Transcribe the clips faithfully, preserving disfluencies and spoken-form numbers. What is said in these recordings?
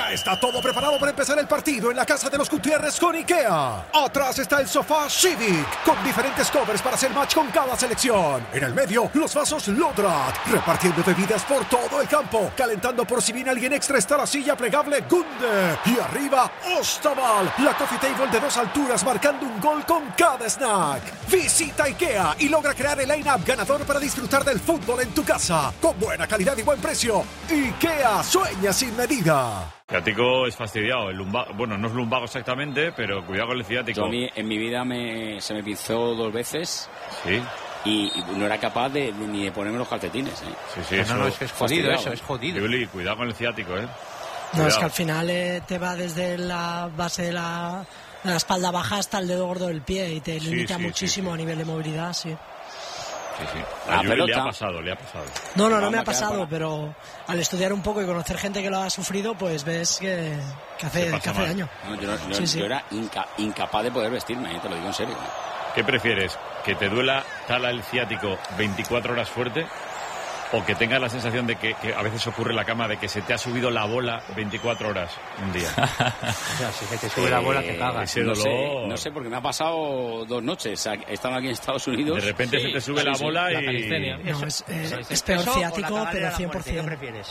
Ya está todo preparado para empezar el partido en la casa de los Gutiérrez con IKEA. Atrás está el sofá Civic, con diferentes covers para hacer match con cada selección. En el medio, los vasos Lodrat, repartiendo bebidas por todo el campo. Calentando por si viene alguien extra está la silla plegable Gunde. Y arriba, Ostaval, la coffee table de dos alturas marcando un gol con cada snack. Visita IKEA y logra crear el line-up ganador para disfrutar del fútbol en tu casa. Con buena calidad y buen precio. IKEA, sueña sin medida. El ciático es fastidiado, el lumbago, bueno, no es lumbago exactamente, pero cuidado con el ciático. Yo a mí, en mi vida me, se me pinzó dos veces. Sí. Y, y no era capaz de, de, ni de ponerme los calcetines, ¿eh? Sí, sí, no, eso. No, no, es que es jodido eso, es jodido. Yuli, cuidado con el ciático, ¿eh? No, Cuidado. es que al final eh, te va desde la base de la, de la espalda baja hasta el dedo gordo del pie y te Sí, limita sí, muchísimo sí, sí. a nivel de movilidad, sí. Sí, sí. La A Yuli pelota. le ha pasado, le ha pasado. No, no, no Vamos me a ha quedar pasado, para- pero al estudiar un poco y conocer gente que lo ha sufrido, pues ves que, que Te hace, pasa que hace mal. daño. No, yo, yo- Sí, sí. yo era inca- incapaz de poder vestirme, ¿eh? Te lo digo en serio. ¿Qué prefieres? ¿Que te duela tala el ciático veinticuatro horas fuerte? ¿O que tengas la sensación de que, que a veces ocurre en la cama de que se te ha subido la bola veinticuatro horas un día? O sea, si se te sube la bola, te cagas. ese no dolor. sé, no sé, porque me ha pasado dos noches. He estado aquí en Estados Unidos. De repente Sí, se te sube sí, la sí, bola la y... calistenia. No, Eso- es, eh, eso es peor eso o la ciático, cabalera pero de la cien por muerte, ¿qué ciento. prefieres?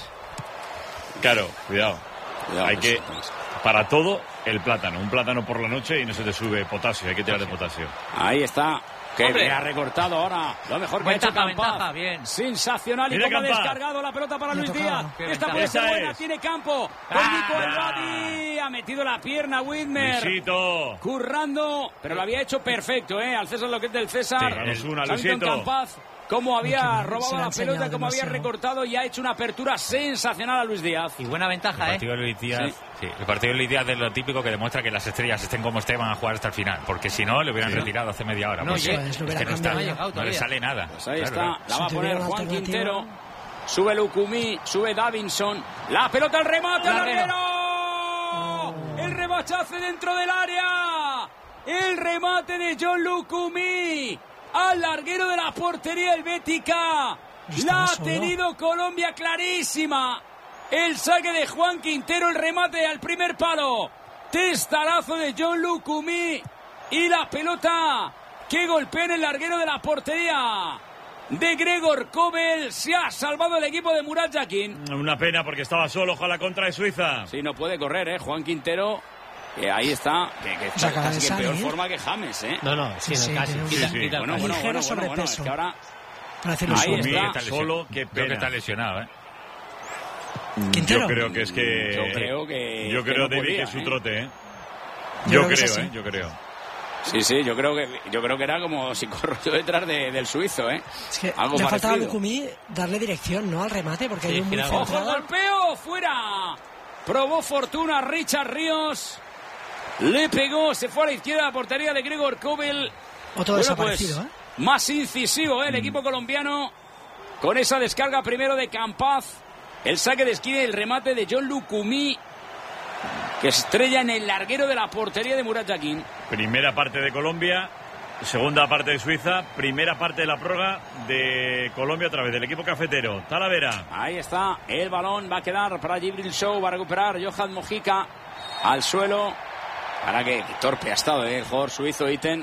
Claro, cuidado. Cuidado, Hay pues, que, pues. para todo, el plátano. Un plátano por la noche y no se te sube potasio. Hay que tirar de potasio. Ahí está. Que Hombre. me ha recortado ahora. Lo mejor que ha Ventaja, hecho Campaz. ventaja, bien. Sensacional. Y Mira cómo ha Campaz. descargado la pelota para Le Luis tocaba. Díaz. Qué Esta ventaja. puede ser Esa buena. es. Tiene campo. Con Ah. Nico Elradi. Ha metido la pierna Whitmer. Luisito. Currando. Pero lo había hecho perfecto, ¿eh? Al César lo que es del César. Sí, vamos una, Hamilton Luisito. Campaz. Cómo había Mucho, se robado le ha la enseñado pelota, cómo había demasiado. recortado y ha hecho una apertura sensacional a Luis Díaz. Y buena El ventaja, ¿eh? partido de Luis Díaz, Sí. sí, el partido de Luis Díaz es lo típico que demuestra que las estrellas estén como estén van a jugar hasta el final, porque si no le hubieran Sí. retirado hace media hora. No, porque eso es, lo es hubiera que no, está, cambiado. No ha llegado no le todavía. sale nada. Pues ahí Claro, está, claro. la Si va a tuviera poner una Juan alternativa. Quintero. Sube Lucumí, sube Davinson. La pelota al remate, al Larguero. larguero. El rebachazo dentro del área. El remate de John Lucumí. Al larguero de la portería helvética. La ha solo. tenido Colombia clarísima. El saque de Juan Quintero, el remate al primer palo. Testarazo de John Lucumí. Y la pelota que golpea en el larguero de la portería de Gregor Kobel. Se ha salvado el equipo de Murat Yakin. Una pena porque estaba solo, ojalá contra de Suiza. Sí, no puede correr, ¿eh? Juan Quintero. Que ahí está, que, que está acaba casi de que en peor salir. forma que James, ¿eh? No, no, sí, Sí, no, casi. sí, Quita, sí. quita el Bueno, casi. bueno, Ligero bueno, bueno, bueno, es sobrepeso. que ahora Para decirlo Ahí suave. está. Creo que está Solo, lesión- qué creo que pena. está lesionado, ¿eh? Quintero. Yo creo que es que... Yo creo que- Yo que creo, no David, podía, que es su ¿eh? trote, ¿eh? Yo Yo creo que es creo, así. ¿eh? Yo creo. Sí, sí, yo creo que yo creo que era como si corro yo detrás de- del suizo, ¿eh? Es que Algo le ha faltado a parecido. Lucumí darle dirección, ¿no? Al remate, porque Sí, hay un muy claro. ¡Ojo, centrado. golpeo! ¡Fuera! Probó fortuna Richard Ríos. Le pegó, se fue a la izquierda de la portería de Gregor Kobel. Otro Bueno, desaparecido, pues, ¿eh? más incisivo, ¿eh? El equipo colombiano con esa descarga primero de Campaz. El saque de esquina y el remate de John Lucumí, que estrella en el larguero de la portería de Murat Yakin. Primera parte de Colombia, segunda parte de Suiza, primera parte de la prórroga de Colombia otra vez, del equipo cafetero. Talavera. Ahí está, el balón va a quedar para Gibril Show, va a recuperar Johan Mojica al suelo. Ahora que, que torpe ha estado, ¿eh? El jugador suizo Iten,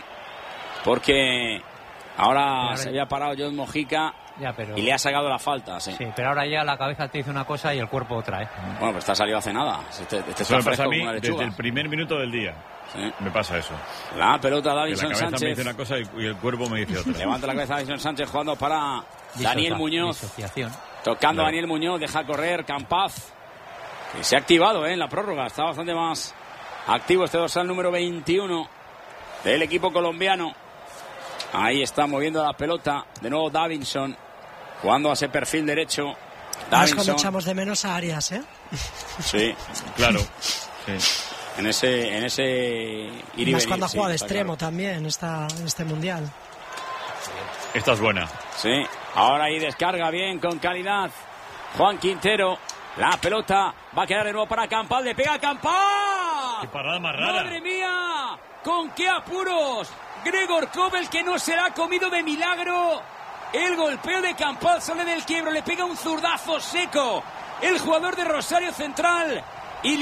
porque ahora Ahora- se había parado John Mojica Ya, pero... y le ha sacado la falta. Sí. Sí, pero ahora ya la cabeza te dice una cosa y el cuerpo otra, ¿eh? Bueno, pues está salido hace nada. Este, este Eso está me pasa fresco a como mí una desde lechuga. el primer minuto del día. Sí. Me pasa eso. La pelota Que la Davinson cabeza me Sánchez. dice una cosa y y el cuerpo me dice otra. Levanta la cabeza Davinson Sánchez jugando para Daniel Disocia- Muñoz. Disociación. Tocando Claro. a Daniel Muñoz, deja correr Campaz. Que se ha activado, ¿eh? En la prórroga. Está bastante más activo este dorsal número veintiuno del equipo colombiano. Ahí está moviendo la pelota. De nuevo Davinson. Jugando a ese perfil derecho. Más cuando Davinson. echamos de menos a Arias, ¿eh? Sí, Claro. Sí. en ese, en ese ir y Más venir, cuando ha sí, jugado de está extremo claro. también esta, en este mundial. Esta es buena. Sí, ahora ahí descarga bien, con calidad. Juan Quintero, la pelota va a quedar de nuevo para Campaz, le pega a Campaz. Qué parada más rara. ¡Madre mía! ¡Con qué apuros! Gregor Kobel, que no será comido de milagro. El golpeo de Campaz sale del quiebro, le pega un zurdazo seco. El jugador de Rosario Central